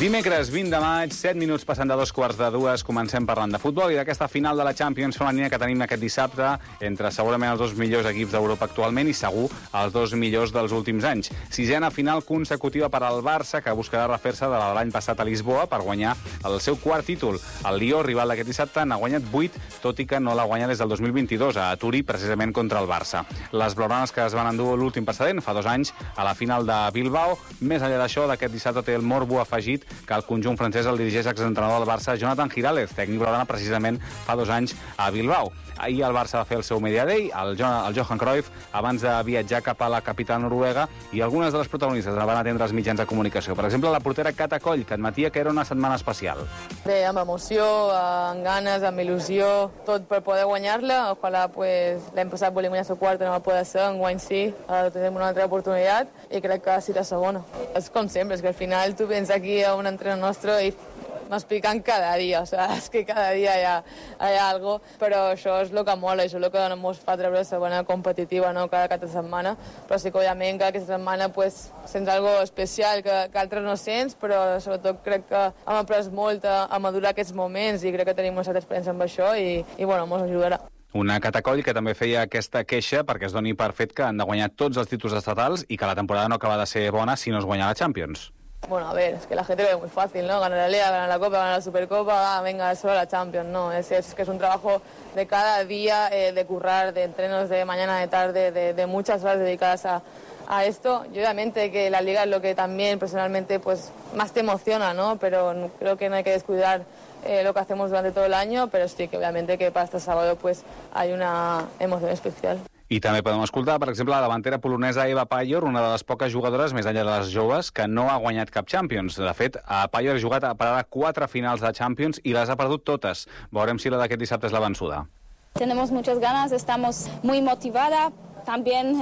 Dimecres 20 de maig, 7 minuts passant de 2:45, comencem parlant de futbol i d'aquesta final de la Champions femenina que tenim aquest dissabte entre segurament els dos millors equips d'Europa actualment i segur els dos millors dels últims anys. Sisena final consecutiva per al Barça, que buscarà refer-se de l'any passat a Lisboa per guanyar el seu quart títol. El Lió, rival d'aquest dissabte, n'ha guanyat 8, tot i que no l'ha guanyat des del 2022, a Turí, precisament contra el Barça. Les blaugranes que es van endur l'últim precedent, fa 2 anys, a la final de Bilbao. Més enllà d'això, d'aquest dissabte té el morbo afegit que el conjunt francès el dirigeix l'exentrenador del Barça, Jonathan Giraldez, tècnic blaugrana precisament fa 2 anys a Bilbao. Ahir el Barça va fer el seu Media Day, el Johan Cruyff, abans de viatjar cap a la capital noruega, i algunes de les protagonistes van atendre els mitjans de comunicació. Per exemple, la portera Cata Coll, que admetia que era una setmana especial. Bé, amb emoció, amb ganes, amb il·lusió, tot per poder guanyar-la. Ojalà, l'any passat volíem guanyar la quarta, no va poder ser, enguany sí, ara tenim una altra oportunitat i crec que sí la segona. És com sempre, és que al final tu vens aquí a un entrenador nostre i m'expliquen cada dia, o sea, és que cada dia hi ha algo, però això és el que mola, això és el que ens fa treure la segona competitiva, no? cada setmana, però sí que òbviament que aquesta setmana sents algo especial que altres no sents, però sobretot crec que hem après molt a madurar aquests moments i crec que tenim una certa experiència amb això i bueno, ens ajudarà. Una Cata Coll que també feia aquesta queixa perquè es doni per fet que han de guanyar tots els títols estatals i que la temporada no acaba de ser bona si no es guanya la Champions. Bueno, a ver, es que la gente lo ve muy fácil, ¿no? Ganar la Liga, ganar la Copa, ganar la Supercopa, venga, solo la Champions, no. Es que es un trabajo de cada día, de currar, de entrenos de mañana, de tarde, de muchas horas dedicadas a esto. Y obviamente que la Liga es lo que también personalmente más te emociona, ¿no? Pero creo que no hay que descuidar lo que hacemos durante todo el año, pero sí que obviamente que para este sábado hay una emoción especial. I també podem escoltar, per exemple, la davantera polonesa Eva Pajor, una de les poques jugadores, més enllà de les joves, que no ha guanyat cap Champions. De fet, Pajor ha jugat per ara 4 finals de Champions i les ha perdut totes. Veurem si la d'aquest dissabte és la vençuda. Tenemos muchas ganas, estamos muy motivadas. También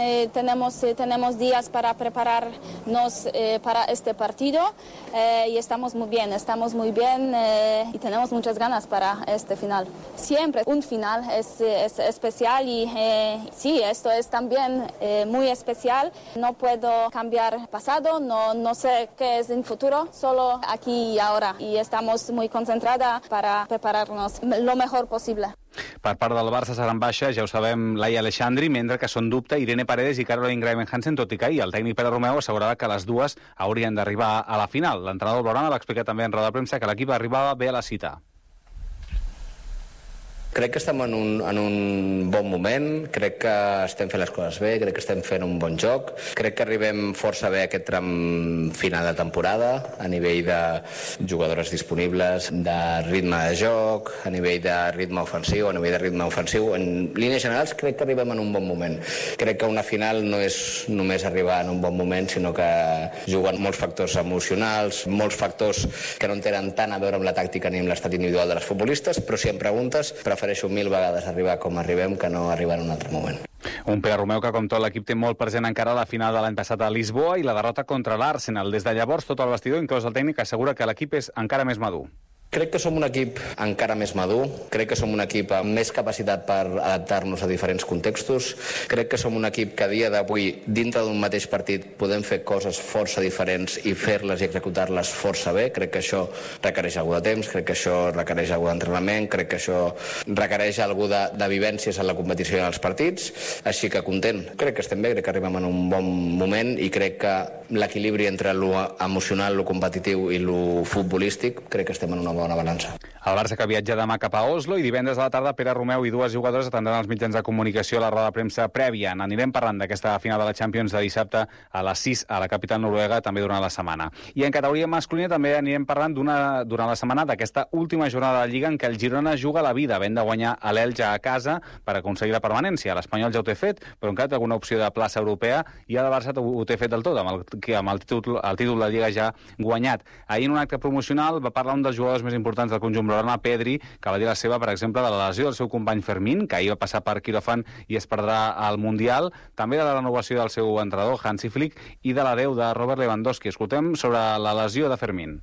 tenemos días para prepararnos para este partido y estamos muy bien y tenemos muchas ganas para este final. Siempre un final es especial y sí, esto es también muy especial. No puedo cambiar pasado, no sé qué es en futuro, solo aquí y ahora. Y estamos muy concentradas para prepararnos lo mejor posible. Per part del Barça seran baixes, ja ho sabem, Laia Aleixandri, mentre que són dubte Irene Paredes i Caroline Graham-Hansen, tot i que ahir el tècnic Pere Romeu assegurava que les dues haurien d'arribar a la final. L'entrenador blaugrana va explicar també en roda de premsa que l'equip arribava bé a la cita. Crec que estem en un bon moment, crec que estem fent les coses bé, crec que estem fent un bon joc, crec que arribem força bé a aquest tram final de temporada, a nivell de jugadores disponibles, de ritme de joc, a nivell de ritme ofensiu, En línies generals crec que arribem en un bon moment. Crec que una final no és només arribar en un bon moment, sinó que juguen molts factors emocionals, molts factors que no tenen tant a veure amb la tàctica ni amb l'estat individual de les futbolistes, però si em preguntes, prefereixo 1000 vegades arribar com arribem que no arribar en un altre moment. Un Pere Romeu que, com tot l'equip, té molt present encara la final de l'any passat a Lisboa i la derrota contra l'Arsenal. Des de llavors, tot el vestidor, inclòs el tècnic, assegura que l'equip és encara més madur. Crec que som un equip encara més madur, crec que som un equip amb més capacitat per adaptar-nos a diferents contextos, crec que som un equip que a dia d'avui, dintre d'un mateix partit, podem fer coses força diferents i fer-les i executar-les força bé. Crec que això requereix algú de temps, crec que això requereix algú d'entrenament, crec que això requereix algú de vivències en la competició i en els partits, així que content. Crec que estem bé, crec que arribem en un bon moment i crec que l'equilibri entre lo emocional, lo competitiu i lo futbolístic, crec que estem en una bona balança. El Barça que viatja demà cap a Oslo i divendres a la tarda Pere Romeu i dues jugadores atendran els mitjans de comunicació a la roda de premsa prèvia. N'anirem parlant d'aquesta final de la Champions de dissabte a les 6 a la capital noruega, també durant la setmana. I en categoria masculina també anirem parlant durant la setmana d'aquesta última jornada de Lliga en què el Girona juga la vida, havent de guanyar a l'Elche a casa per aconseguir la permanència. L'Espanyol ja ho té fet, però encara té alguna opció de plaça europea i el Barça ho té fet del tot, amb el títol de Lliga ja guanyat. Ahir en un acte promocional va parlar un dels jugadors més importants del conjunt blaugrana, Pedri, que va dir la seva, per exemple, de la lesió del seu company Fermín, que ahir va passar per quiròfan i es perdrà al Mundial, també de la renovació del seu entrenador, Hansi Flick, i de l'adeu de Robert Lewandowski. Escoltem sobre la lesió de Fermín.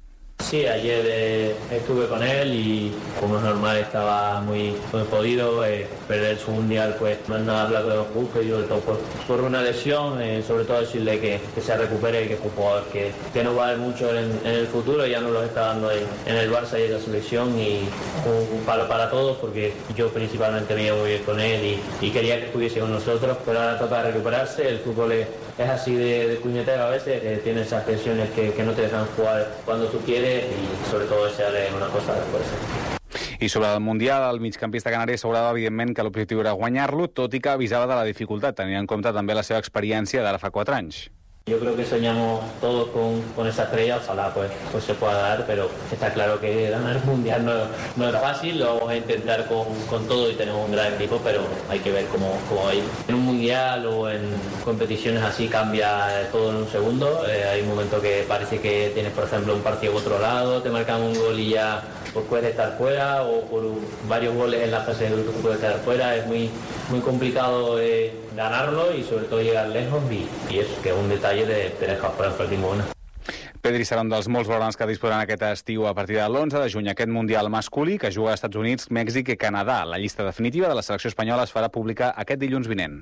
Sí, ayer estuve con él y como es normal estaba muy podido. Perder su mundial pues no es nada hablar de los justos y sobre todo por una lesión, sobre todo decirle que se recupere y que es un jugador que nos va a dar mucho en el futuro, ya nos lo está dando en el Barça y en la selección y para todos, porque yo principalmente me iba muy bien con él y quería que estuviese con nosotros, pero ahora toca recuperarse. El fútbol es así de puñetero a veces, tiene esas tensiones que no te dejan jugar cuando tú quieres y sobre todo desearle una cosa después. I sobre el Mundial, el migcampista canari assegurava, evidentment, que l'objectiu era guanyar-lo, tot i que avisava de la dificultat, tenint en compte també la seva experiència d'ara fa 4 anys. Yo creo que soñamos todos con esa estrella, ojalá pues se pueda dar, pero está claro que ganar el Mundial no es fácil, lo vamos a intentar con todo y tenemos un gran equipo, pero hay que ver cómo va a ir. En un Mundial o en competiciones así cambia todo en un segundo, hay un momento que parece que tienes, por ejemplo, un partido a otro lado, te marcan un gol y ya pues puedes estar fuera, o por varios goles en la fase de grupo puedes estar fuera, es muy complicado ganarlo y sobre todo llegar lejos y es que es un detalle de dejar fuera el último una. Pedri serà un dels molts veurans que disposaran aquest estiu a partir de l'11 de juny aquest Mundial masculí que juga als Estats Units, Mèxic i Canadà. La llista definitiva de la selecció espanyola es farà pública aquest dilluns vinent.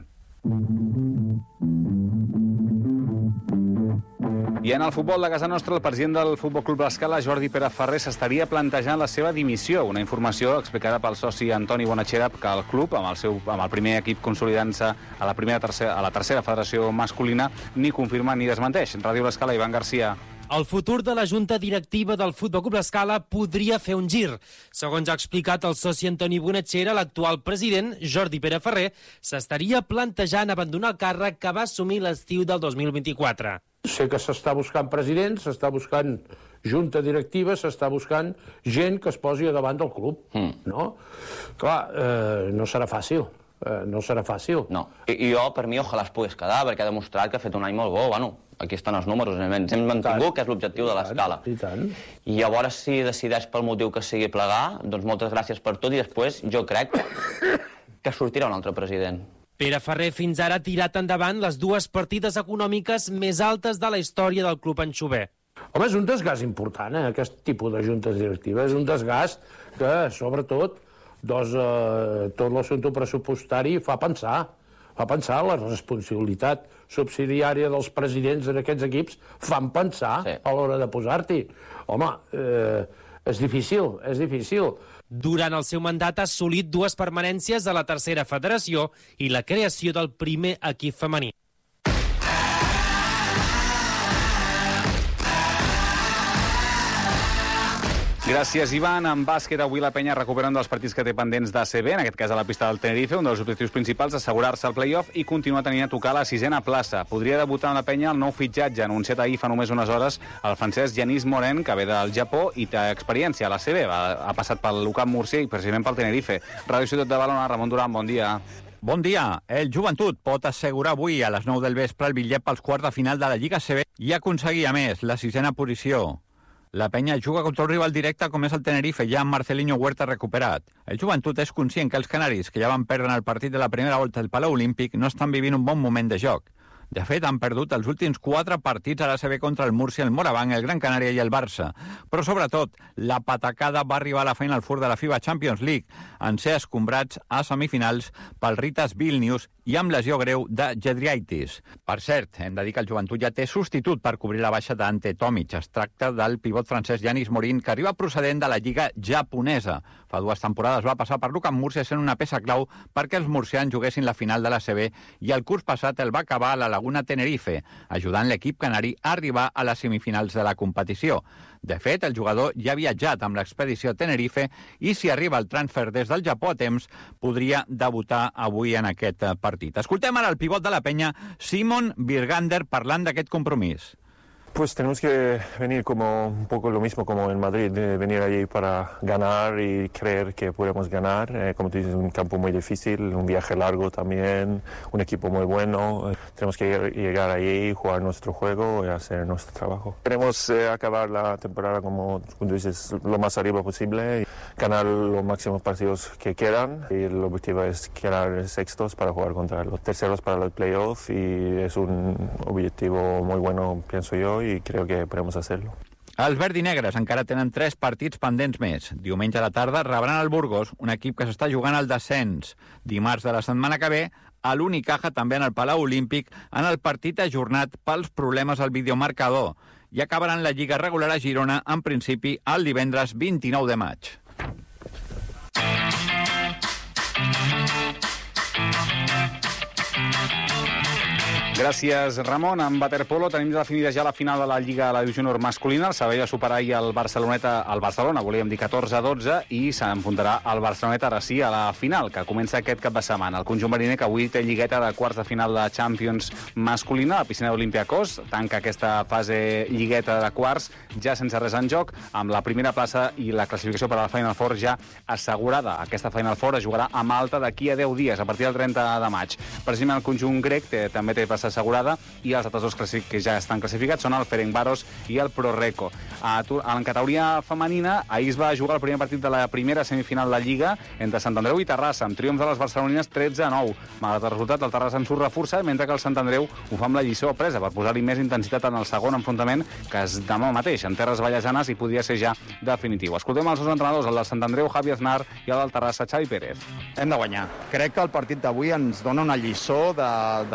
I en el futbol de casa nostra, el president del Futbol Club L'Escala, Jordi Pere Ferrer, s'estaria plantejant la seva dimissió. Una informació explicada pel soci Antoni Bonachera, que el club, amb el primer equip consolidant-se a la tercera federació masculina, ni confirma ni desmenteix. Ràdio L'Escala, Ivan Garcia. El futur de la junta directiva del Futbol Club L'Escala podria fer un gir. Segons ha explicat el soci Antoni Bonachera, l'actual president, Jordi Pere Ferrer, s'estaria plantejant abandonar el càrrec que va assumir l'estiu del 2024. Sé que s'està buscant president, s'està buscant junta directiva, s'està buscant gent que es posi a davant del club, no? Clar, no serà fàcil. No serà fàcil. No. I jo, per mi, ojalà es pogués quedar, perquè ha demostrat que ha fet un any molt bo. Bueno, aquí estan els números, ens hem mantingut, que és l'objectiu de l'Escala. I tant. I llavors, si decideix pel motiu que sigui plegar, doncs moltes gràcies per tot i després jo crec que sortirà un altre president. Pere Ferrer fins ara ha tirat endavant les dues partides econòmiques més altes de la història del club anxover. Home, és un desgast important, aquest tipus de juntes directives. És un desgast que, sobretot, tot l'assumpte pressupostari fa pensar la responsabilitat subsidiària dels presidents en aquests equips, fan pensar a l'hora de posar-t'hi. Home, és difícil. Durant el seu mandat ha assolit dues permanències a la tercera federació i la creació del primer equip femení. Gràcies, Ivan. En bàsquet, avui la penya recupera un dels partits que té pendents d'ACB, en aquest cas a la pista del Tenerife, un dels objectius principals, assegurar-se el play-off i continuar tenint a tocar la 6a plaça. Podria debutar en la penya el nou fitxatge, anunciat ahir fa només unes hores, el francès Yanis Morin, que ve del Japó i té experiència a l'ACB. Ha passat pel l'UCAM Múrcia i precisament pel Tenerife. Ràdio Ciutat de Badalona, Ramon Duran, bon dia. Bon dia. El Joventut pot assegurar avui a les 9 del vespre el bitllet pels quarts de final de la Lliga ACB i aconseguir, a més, la 6a posició. La penya juga contra un rival directe com és el Tenerife, ja amb Marcelinho Huerta recuperat. El Joventut és conscient que els canaris, que ja van perdre en el partit de la primera volta del Palau Olímpic, no estan vivint un bon moment de joc. De fet, han perdut els últims 4 partits a l'ACB contra el Múrcia, el Morabanc, el Gran Canària i el Barça. Però, sobretot, la patacada va arribar a la Final Four de la FIBA Champions League, en ser escombrats a semifinals pel Ritas Vilnius i amb lesió greu de Jedriaitis. Per cert, hem de dir que el Joventut ja té substitut per cobrir la baixa d'Ante Tomic. Es tracta del pivot francès Yanis Morin, que arriba procedent de la Lliga japonesa. Fa 2 temporades va passar per l'UCAM Múrcia sent una peça clau perquè els murcians juguessin la final de l'ACB i el curs passat el va acabar a la Laguna Tenerife, ajudant l'equip canari a arribar a les semifinals de la competició. De fet, el jugador ja ha viatjat amb l'expedició a Tenerife i si arriba el transfer des del Japó a temps, podria debutar avui en aquest partit. Escoltem ara el pivot de la penya, Simon Birgander, parlant d'aquest compromís. Pues tenemos que venir como un poco lo mismo como en Madrid, de venir allí para ganar y creer que podemos ganar. Como tú dices, un campo muy difícil, un viaje largo también, un equipo muy bueno. Tenemos que llegar allí, jugar nuestro juego y hacer nuestro trabajo. Queremos acabar la temporada, como tú dices, lo más arriba posible, ganar los máximos partidos que quedan. Y el objetivo es quedar sextos para jugar contra los terceros para los playoffs y es un objetivo muy bueno, pienso yo, y creo que podemos hacerlo. Els verdinegres encara tenen 3 partits pendents més. Diumenge a la tarda rebran el Burgos, un equip que s'està jugant al descens. Dimarts de la setmana que ve, a l'Unicaja també en el Palau Olímpic, en el partit ajornat pels problemes al videomarcador. I acabaran la Lliga regular a Girona, en principi, el divendres 29 de maig. Gràcies, Ramon. En waterpolo tenim definida ja la final de la Lliga de la Divisió Honor masculina. El Sabadell va superar ahir el Barcelona, volíem dir 14-12, i s'enfrontarà el Barceloneta ara sí a la final, que comença aquest cap de setmana. El conjunt mariner, que avui té lligueta de quarts de final de Champions masculina, la piscina d'Olympiacos, tanca aquesta fase lligueta de quarts ja sense res en joc, amb la primera plaça i la classificació per a la Final Four ja assegurada. Aquesta Final Four es jugarà a Malta d'aquí a 10 dies, a partir del 30 de maig. Precisament el conjunt grec també té plaça assegurada, i els altres dos que ja estan classificats són el Ferencváros i el Proreco. En categoria femenina, ahir es va jugar el primer partit de la primera semifinal de Lliga entre Sant Andreu i Terrassa, amb triomf de les barcelonines 13-9. Malgrat el resultat, el Terrassa en surt reforçat, mentre que el Sant Andreu ho fa amb la lliçó presa per posar-hi més intensitat en el segon enfrontament, que és demà mateix, en terres vallesanes, i podria ser ja definitiu. Escoltem els dos entrenadors, el del Sant Andreu, Javi Aznar, i el del Terrassa, Xavi Pérez. Hem de guanyar. Crec que el partit d'avui ens dona una lliçó de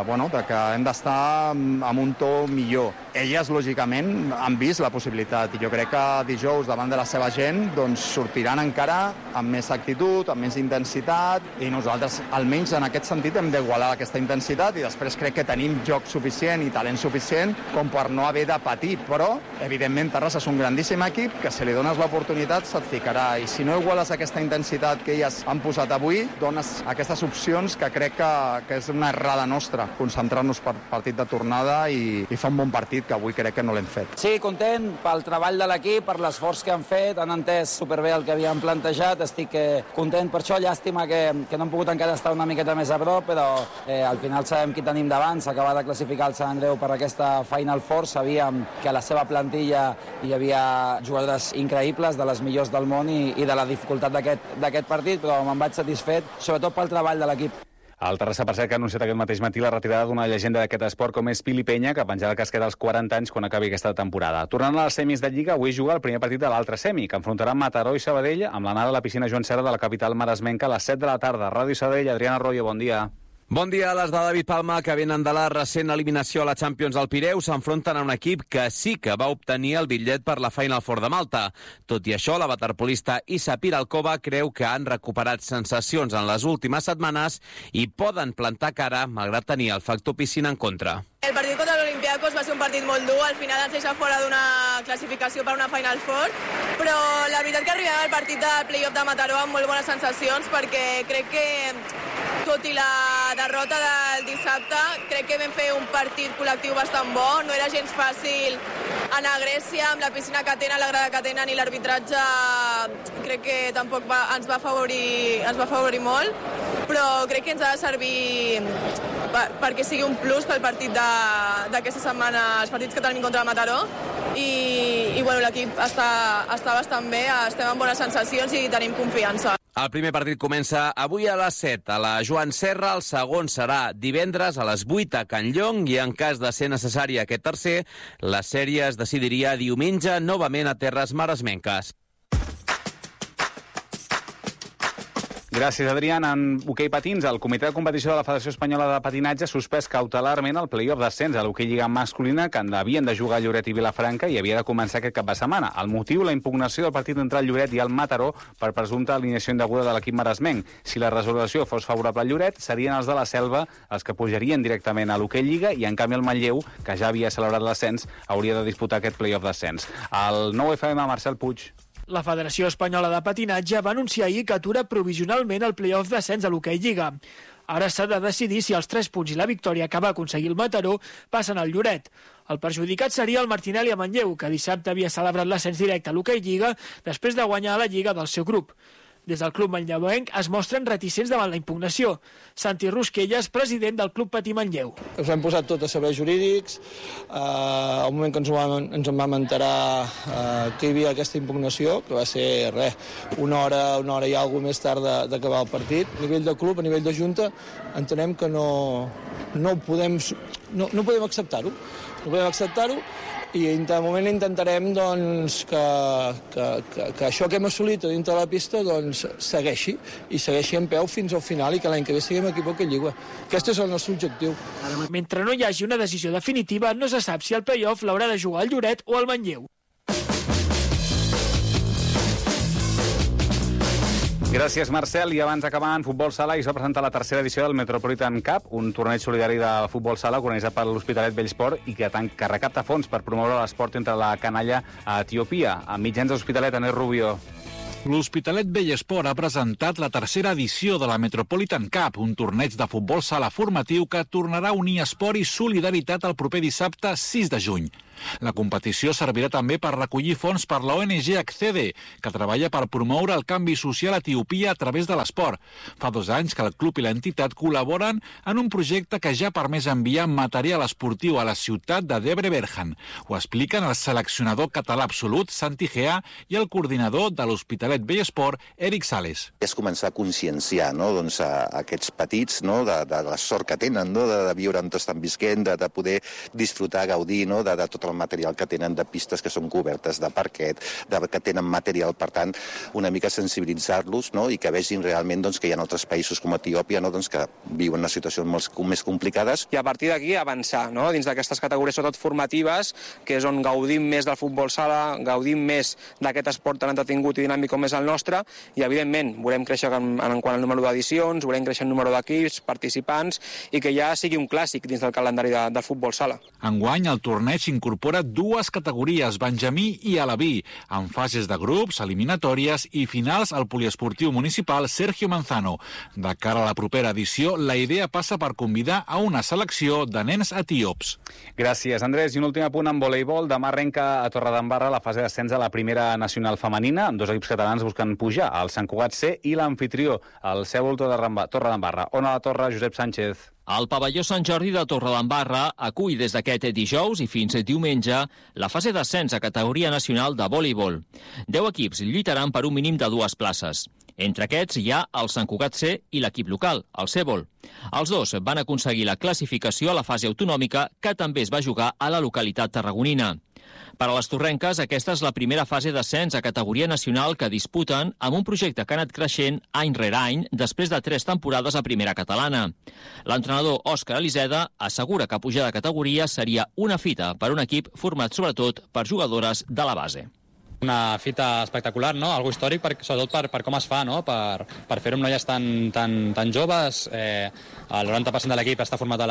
que hem d'estar amb un to millor. Elles, lògicament, han vist la possibilitat, i jo crec que dijous, davant de la seva gent, doncs sortiran encara amb més actitud, amb més intensitat, i nosaltres, almenys en aquest sentit, hem d'igualar aquesta intensitat, i després crec que tenim joc suficient i talent suficient com per no haver de patir, però, evidentment, Terrassa és un grandíssim equip que, si li dones l'oportunitat, se't ficarà, i si no iguales aquesta intensitat que elles han posat avui, dones aquestes opcions que crec que és una errada nostra, concentrar-nos per partit de tornada i fer un bon partit, que avui crec que no l'hem fet. Sí, content pel treball de l'equip, per l'esforç que han fet, han entès superbé el que havíem plantejat, estic content per això, llàstima que no hem pogut encara estar una miqueta més a prop, però al final sabem qui tenim davant, s'acaba de classificar el Sant Andreu per aquesta Final Four, sabíem que a la seva plantilla hi havia jugadores increïbles, de les millors del món, i de la dificultat d'aquest partit, però me'n vaig satisfet, sobretot pel treball de l'equip. El Terrassa, per cert, que ha anunciat aquest mateix matí la retirada d'una llegenda d'aquest esport com és Pili Penya, que penjarà el casquet als 40 anys quan acabi aquesta temporada. Tornant a les semis de Lliga, avui juga el primer partit de l'altre semi, que enfrontarà Mataró i Sabadell amb l'anada a la piscina Joan Serra de la capital maresmenca a les 7 de la tarda. Ràdio Sabadell, Adriana Arroyo, bon dia. Bon dia. Les de David Palma, que venen de la recent eliminació a la Champions al Pireu, s'enfronten a un equip que sí que va obtenir el bitllet per la Final Four de Malta. Tot i això, la waterpolista Issa Piralkova creu que han recuperat sensacions en les últimes setmanes i poden plantar cara, malgrat tenir el factor piscina en contra. El partit contra l'Olympiacos va ser un partit molt dur, al final ens deixa fora d'una classificació per una Final Four, però la veritat que arribem al partit de play-off de Mataró amb molt bones sensacions, perquè crec que, tot i la derrota del dissabte, crec que vam fer un partit col·lectiu bastant bo, no era gens fàcil anar a Grècia, amb la piscina que tenen, la grada que tenen i l'arbitratge crec que tampoc ens va afavorir molt, però crec que ens ha de servir perquè sigui un plus pel partit d'aquesta setmana, els partits que tenim contra el Mataró, i bueno, l'equip està bastant bé, estem amb bones sensacions i tenim confiança. El primer partit comença avui a les 7 a la Joan Serra, el segon serà divendres a les 8 a Can Llong, i en cas de ser necessari aquest tercer, la sèrie es decidiria diumenge novament a terres maresmenques. Gràcies, Adrián. En hoquei patins, el Comitè de Competició de la Federació Espanyola de Patinatge ha suspès cautelarment el play-off d'ascens a l'hoquei lliga masculina, que havien de jugar Lloret i Vilafranca i havia de començar aquest cap de setmana. El motiu, la impugnació del partit entre el Lloret i el Mataró per presumpta alineació indeguda de l'equip maresmenc. Si la resolució fos favorable al Lloret, serien els de la Selva els que pujarien directament a l'hoquei lliga, i en canvi el Manlleu, que ja havia celebrat l'ascens, hauria de disputar aquest play-off d'ascens. El 9FM, Marcel Puig. La Federació Espanyola de Patinatge va anunciar ahir que atura provisionalment el play-off d'ascens a l'hoquei lliga. Ara s'ha de decidir si els 3 punts i la victòria que va aconseguir el Mataró passen al Lloret. El perjudicat seria el Martinelli a Manlleu, que dissabte havia celebrat l'ascens directe a l'hoquei lliga després de guanyar la lliga del seu grup. Des del club manlleuenc es mostren reticents davant la impugnació. Santi Rusquelles, president del Club Patí Manlleu. Us hem posat tot a serveis jurídics. Al moment que ens en vam enterar que hi havia aquesta impugnació, que va ser una hora i alguna més tard d'acabar el partit, a nivell de club, a nivell de junta, entenem que no podem acceptar-ho. No podem acceptar-ho i de moment intentarem doncs, que això que hem assolit a dintre de la pista doncs, segueixi en peu fins al final i que l'any que ve siguem equip que lliga. Aquest és el nostre objectiu. Mentre no hi hagi una decisió definitiva, no se sap si el play-off l'haurà de jugar el Lloret o el Manlleu. Gràcies, Marcel. I abans d'acabar, en futbol sala es va presentar la tercera edició del Metropolitan Cup, un torneig solidari de futbol sala organitzat per l'Hospitalet Bellesport i que recapta fons per promoure l'esport entre la canalla a Etiòpia. A mitjans de l'Hospitalet, Anés Rubio. L'Hospitalet Bellesport ha presentat la tercera edició de la Metropolitan Cup, un torneig de futbol sala formatiu que tornarà a unir esport i solidaritat el proper dissabte 6 de juny. La competició servirà també per recollir fons per la ONG Accede, que treballa per promoure el canvi social a Etiòpia a través de l'esport. Fa 2 anys que el club i l'entitat col·laboren en un projecte que ja ha permès enviar material esportiu a la ciutat de Debre Berhan. Ho expliquen el seleccionador català absolut, Santi Gea, i el coordinador de l'Hospitalet Bellesport, Eric Sales. És començar a conscienciar, no? Doncs, a aquests petits, no? de la sort que tenen, no? de viure on estan visquent, de poder disfrutar, gaudir, no? de tot el material que tenen, de pistes que són cobertes, de parquet, que tenen material, per tant, una mica sensibilitzar-los, no? I que vegin realment doncs, que hi ha altres països com Etiòpia, no? doncs, que viuen unes situacions molt més complicades. I a partir d'aquí avançar, no? Dins d'aquestes categories, sobretot formatives, que és on gaudim més del futbol sala, gaudim més d'aquest esport tan entretingut i dinàmic com és el nostre, i evidentment volem créixer en quant al número d'edicions, volem créixer en número d'equips, participants, i que ja sigui un clàssic dins del calendari del futbol sala. Enguany el torneig incorpora 2 categories, Benjamí i Alaví, amb fases de grups, eliminatòries i finals al poliesportiu municipal Sergio Manzano. De cara a la propera edició, la idea passa per convidar a una selecció de nens etíops. Gràcies, Andrés. I un últim apunt en voleibol. Demà arrenca a Torredembarra la fase d'ascens a la primera nacional femenina, amb 2 equips catalans buscant pujar, el Sant Cugat C i l'anfitrió, el Cèbol Torredembarra. On a la Torre, Josep Sánchez. El pavelló Sant Jordi de Torredembarra acull des d'aquest dijous i fins diumenge la fase d'ascens a categoria nacional de voleibol. 10 equips lluitaran per un mínim de 2 places. Entre aquests hi ha el Sant Cugat C i l'equip local, el Cèbol. Els dos van aconseguir la classificació a la fase autonòmica, que també es va jugar a la localitat tarragonina. Per a les torrenques, aquesta és la primera fase d'ascens a categoria nacional que disputen amb un projecte que ha anat creixent any rere any després de 3 temporades a primera catalana. L'entrenador Òscar Eliseda assegura que pujar de categoria seria una fita per un equip format sobretot per jugadores de la base. Una fita espectacular, no? Algo històric, sobretot per com es fa, no? Per fer-ho amb noies tan joves. El 90% de l'equip està format a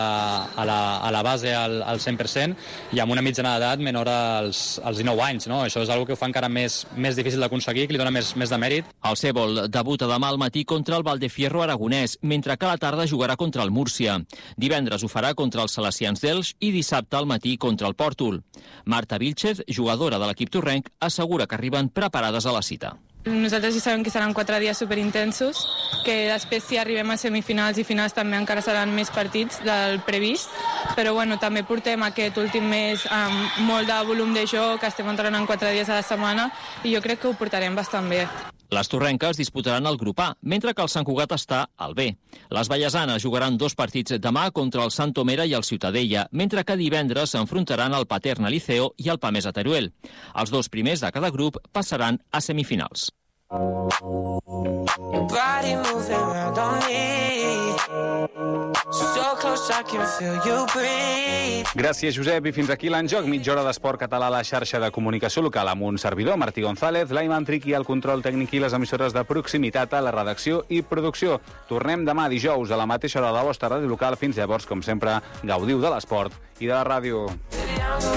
la base al 100% i amb una mitjana d'edat menor als 19 anys, no? Això és una que ho fa encara més difícil d'aconseguir, que li dona més de mèrit. El Cèbol debuta demà al matí contra el Valdefierro aragonès, mentre que a la tarda jugarà contra el Múrcia. Divendres ho farà contra els Salesians d'Elx i dissabte al matí contra el Pòrtol. Marta Vilchez, jugadora de l'equip torrenc, assegura que arriben preparades a la cita. Nosaltres ja sabem que seran 4 dies superintensos, que després si arribem a semifinals i finals també encara seran més partits del previst, però bueno, també portem aquest últim mes amb molt de volum de joc, estem entrenant 4 dies a la setmana i jo crec que ho portarem bastant bé. Les torrenques disputaran el grup A, mentre que el Sant Cugat està al B. Les vallesanes jugaran 2 partits demà contra el Sant Tomera i el Ciutadella, mentre que divendres s'enfrontaran el Paterna Liceo i el Pamesa Teruel. Els 2 primers de cada grup passaran a semifinals. Gràcies, Josep. I fins aquí l'Enjoc, mitja hora d'esport català a la xarxa de comunicació local amb un servidor, Martí González, l'Aiman Triqui, el control tècnic i les emissores de proximitat a la redacció i producció. Tornem demà dijous a la mateixa hora de la vostra ràdio local. Fins llavors, com sempre, gaudiu de l'esport i de la ràdio.